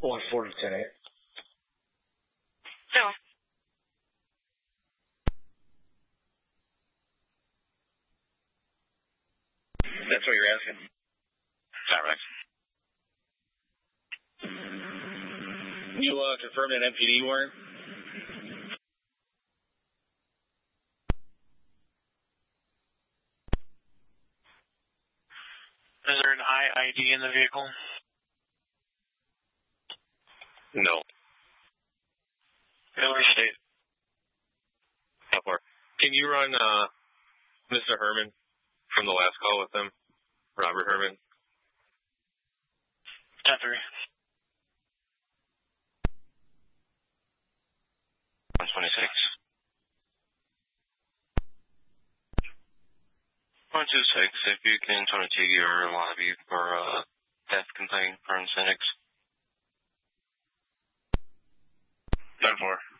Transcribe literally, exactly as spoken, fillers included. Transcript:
one forty, ten eight. No. That's what you're asking? Correct. You uh, confirm an M P D warrant? Is there an I I D in the vehicle? No. Miller State. How far? Can you run uh, Mister Herman from the last call with him? Robert Herman. ten three. one twenty-six. one two six, if you can turn to your lobby for uh, death complaint from Cynics. ten four.